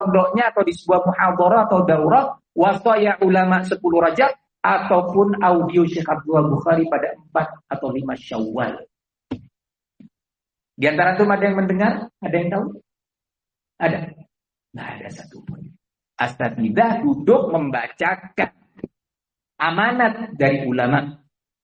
pondoknya atau di sebuah muhadharah atau daurah, wasaya ulama 10 Rajab, ataupun audio Syekh Abdullah Bukhari pada 4 atau 5 Syawal. Di antara itu ada yang mendengar? Ada yang tahu? Ada? Nggak ada satupun. Asatidzah duduk membacakan amanat dari ulama.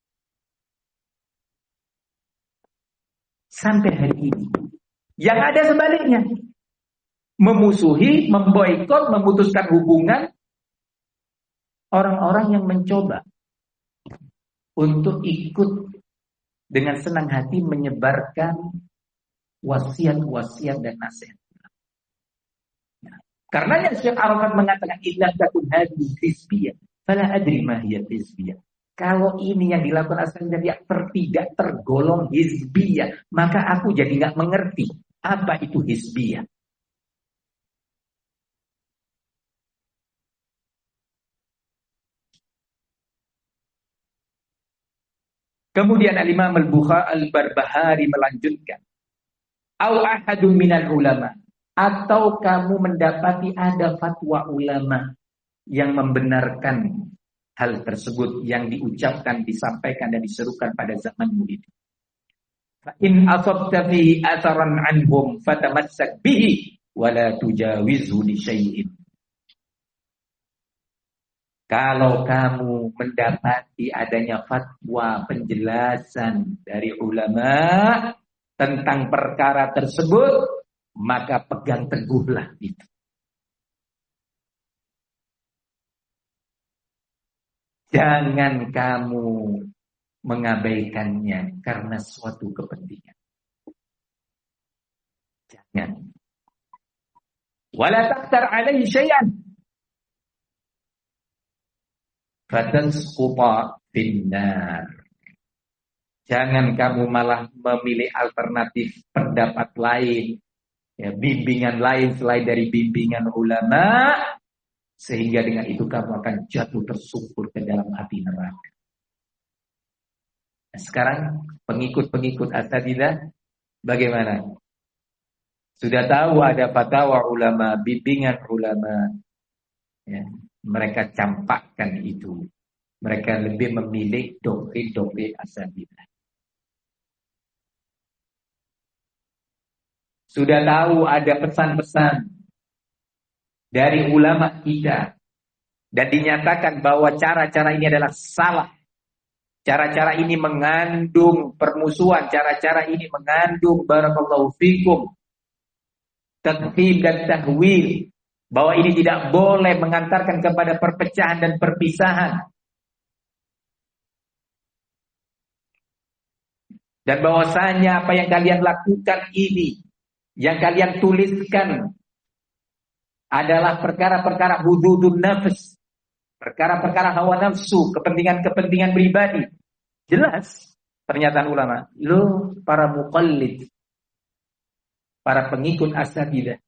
Sampai hari ini. Yang ada sebaliknya. Memusuhi, memboikot, memutuskan hubungan orang-orang yang mencoba untuk ikut dengan senang hati menyebarkan wasiat-wasiat dan nasihat. Karenanya Syekh Arafat mengatakan inna takun hadhihi hizbiyah fala adri ma hiya hizbiyah. Kalau ini yang dilakukan Asatidhah tidak tergolong hizbiyah, maka aku jadi enggak mengerti apa itu hizbiyah. Kemudian Al-Imam Al-Barbahari melanjutkan, au ahadun minal ulama, atau kamu mendapati ada fatwa ulama yang membenarkan hal tersebut yang diucapkan, disampaikan dan diserukan pada zamanmu itu. Fa in asabta fi atharan anhum fatamassak bihi wa la tujawizhu li syai'in. Kalau kamu mendapati adanya fatwa penjelasan dari ulama tentang perkara tersebut, maka pegang teguhlah itu. Jangan kamu mengabaikannya karena suatu kepentingan. Jangan. Wala taqtar alaihi syai'an fatansquta finnar. Jangan kamu malah memilih alternatif pendapat lain, ya, bimbingan lain selain dari bimbingan ulama, sehingga dengan itu kamu akan jatuh tersungkur ke dalam api neraka. Nah, sekarang pengikut-pengikut Asatidhah bagaimana? Sudah tahu ada fatwa ulama, bimbingan ulama, ya, mereka campakkan itu. Mereka lebih memilih doktrin-doktrin Asatidhah. Sudah tahu ada pesan-pesan dari ulama kita dan dinyatakan bahwa cara-cara ini adalah salah. Cara-cara ini mengandung permusuhan, cara-cara ini mengandung barakallahu fikum takfir dan tahwil, bahwa ini tidak boleh mengantarkan kepada perpecahan dan perpisahan. Dan bahwasanya apa yang kalian lakukan ini, yang kalian tuliskan adalah perkara-perkara hududun nafs, perkara-perkara hawa nafsu, kepentingan-kepentingan pribadi. Jelas pernyataan ulama. Lo para muqallid, para pengikut Asatidhah,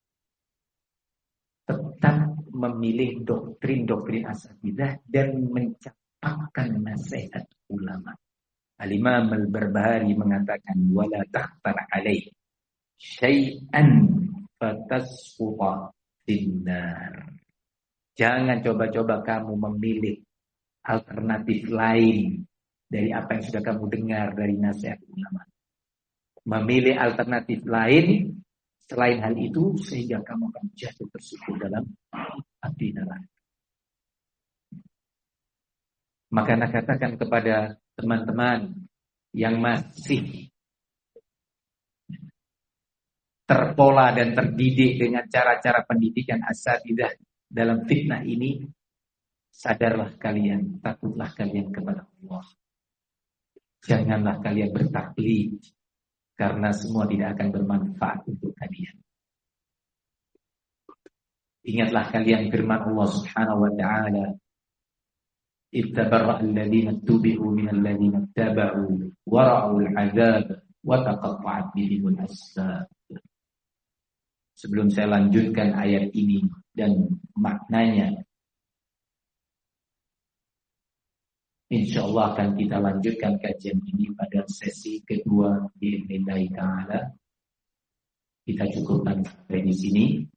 tetap memilih doktrin-doktrin Asatidhah dan mencampakkan nasihat ulama. Al-Imam Al-Barbahari mengatakan wala takhtar alaih syai'an fatasquta finnar. Jangan coba-coba kamu memilih alternatif lain dari apa yang sudah kamu dengar dari nasihat ulama. Memilih alternatif lain selain hal itu sehingga kamu akan jatuh tersungkur dalam api neraka. Maka nak katakan kepada teman-teman yang masih terpola dan terdidik dengan cara-cara pendidikan Asatidhah dalam fitnah ini, sadarlah kalian, takutlah kalian kepada Allah. Janganlah kalian bertaklid, karena semua tidak akan bermanfaat untuk kalian. Ingatlah kalian firman Allah Subhanahu wa ta'ala, ittabarra'al ladzina tubi'u minal ladzina taba'u wa ra'ul 'adzab wa taqatta'at bihimul asbab. Sebelum saya lanjutkan ayat ini dan maknanya, insyaallah akan kita lanjutkan kajian ini pada sesi kedua biidznillah ta'ala. Kita cukupkan sampai di sini.